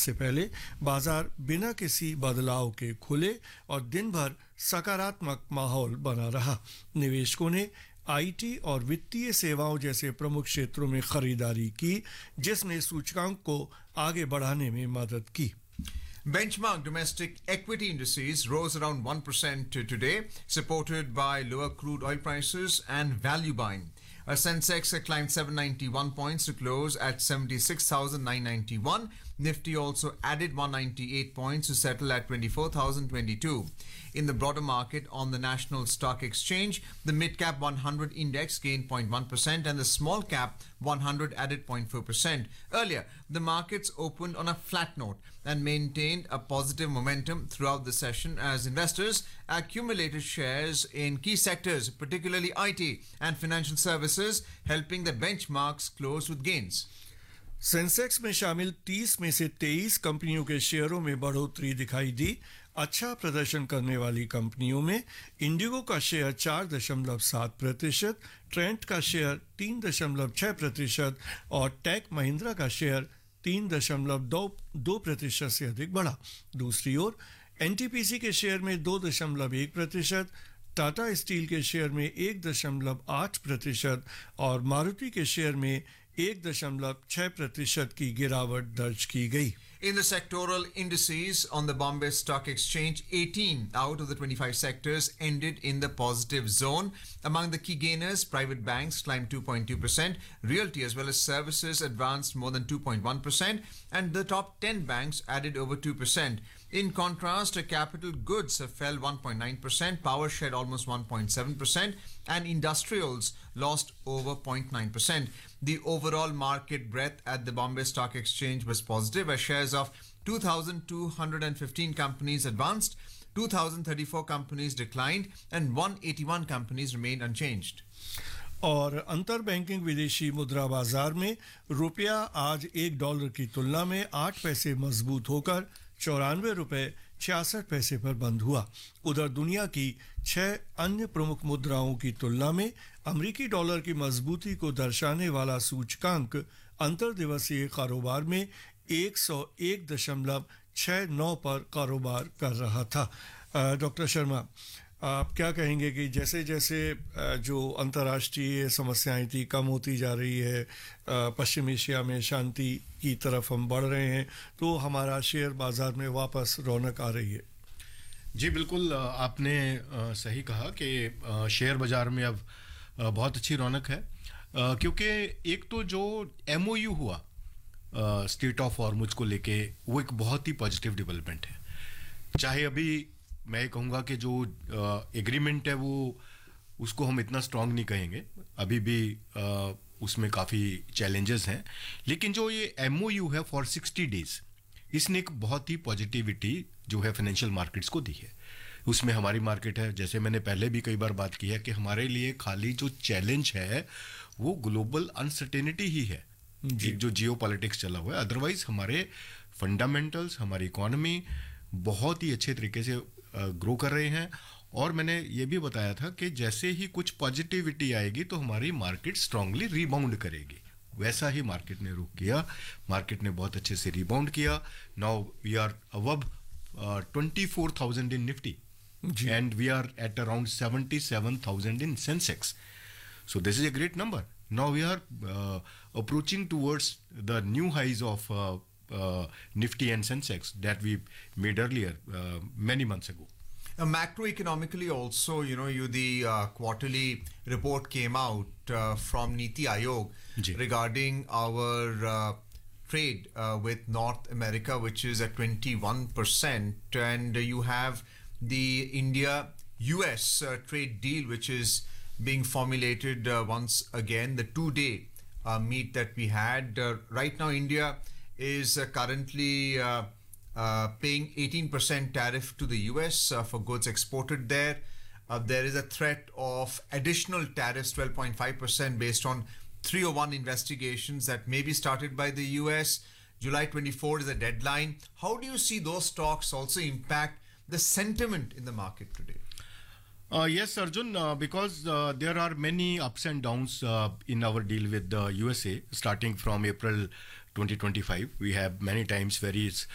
इससे पहले बाजार बिना किसी बदलाव के खुले और दिन भर सकारात्मक माहौल बना रहा। निवेशकों ने आईटी और वित्तीय सेवाओं जैसे प्रमुख क्षेत्रों में खरीदारी की, जिसने सूचकांक को आगे बढ़ाने में मदद की। Benchmark domestic equity indices rose around 1% today, supported by lower crude oil prices and value buying. A Sensex climbed 791 points to close at 76,991. Nifty also added 198 points to settle at 24,022. In the broader market on the National Stock Exchange, the mid-cap 100 index gained 0.1% and the small-cap 100 added 0.4%. Earlier, the markets opened on a flat note and maintained a positive momentum throughout the session as investors accumulated shares in key sectors, particularly IT and financial services, helping the benchmarks close with gains. Sensex में शामिल 30 में से 23 कंपनियों के शेयरों में बढ़ोतरी दिखाई दी। अच्छा प्रदर्शन करने वाली कंपनियों में इंडिगो का शेयर 4.7%, ट्रेंट का शेयर 3.6% और टेक महिंद्रा का शेयर 3.2% से अधिक बढ़ा। दूसरी ओर एनटीपीसी के शेयर में 2.1%, टाटा स्टील के शेयर में 1.8% और मारुति के शेयर में 1.6% की गिरावट दर्ज की गई। In the sectoral indices on the Bombay Stock Exchange, 18 out of the 25 sectors ended in the positive zone. Among the key gainers, private banks climbed 2.2%, realty as well as services advanced more than 2.1%, and the top 10 banks added over 2%. In contrast, capital goods fell 1.9%, power shed almost 1.7%, and industrials lost over 0.9%. The overall market breadth at the Bombay Stock Exchange was positive as shares of 2,215 companies advanced, 2,034 companies declined, and 181 companies remained unchanged. और अंतर banking विदेशी मुद्रा बाजार में रुपया आज $1 की तुलना में 8 पैसे मजबूत होकर 94 रुपए 66 पैसे पर बंद हुआ। उधर दुनिया की 6 अन्य प्रमुख मुद्राओं की तुलना में अमेरिकी डॉलर की मजबूती को दर्शाने वाला सूचकांक अंतर्दिवसीय कारोबार में 101.69 पर कारोबार कर रहा था। डॉक्टर शर्मा, आप क्या कहेंगे कि जैसे जैसे जो अंतर्राष्ट्रीय समस्याएं थी कम होती जा रही है, पश्चिम एशिया में शांति की तरफ हम बढ़ रहे हैं, तो हमारा शेयर बाजार में वापस रौनक आ रही है? जी बिल्कुल, आपने सही कहा कि शेयर बाजार में अब बहुत अच्छी रौनक है, क्योंकि एक तो जो एमओयू हुआ स्टेट ऑफ हॉर्मुज को लेके, वो एक बहुत ही पॉजिटिव डेवलपमेंट है। चाहे अभी मैं कहूँगा कि जो एग्रीमेंट है वो उसको हम इतना स्ट्रांग नहीं कहेंगे, अभी भी उसमें काफ़ी चैलेंजेस हैं, लेकिन जो ये एमओयू है फॉर 60 डेज, इसने एक बहुत ही पॉजिटिविटी जो है फाइनेंशियल मार्केट्स को दी है। उसमें हमारी मार्केट है, जैसे मैंने पहले भी कई बार बात की है कि हमारे लिए खाली जो चैलेंज है वो ग्लोबल अनसर्टेनिटी ही है, एक जो जियो पॉलिटिक्स चला हुआ है। अदरवाइज हमारे फंडामेंटल्स, हमारी इकोनॉमी बहुत ही अच्छे तरीके से ग्रो कर रहे हैं। और मैंने ये भी बताया था कि जैसे ही कुछ पॉजिटिविटी आएगी तो हमारी मार्केट स्ट्रांगली रिबाउंड करेगी। वैसा ही मार्केट ने रुख किया, मार्केट ने बहुत अच्छे से रिबाउंड किया। Now we are above 24,000 in Nifty and we are at around 77,000 in Sensex. So this is a great number. Now we are approaching towards the new highs of Nifty and Sensex that we made earlier, many months ago. Macroeconomically also, the quarterly report came out from Niti Aayog regarding our trade with North America, which is at 21%, and you have the India-US trade deal, which is being formulated once again. The 2-day meet that we had. Right now, India is currently paying 18% tariff to the US for goods exported there. There is a threat of additional tariffs, 12.5%, based on 301 investigations that may be started by the US. July 24 is the deadline. How do you see those talks also impact the sentiment in the market today? Yes, Arjun, because there are many ups and downs in our deal with the USA starting from April 2025. We have many times where it's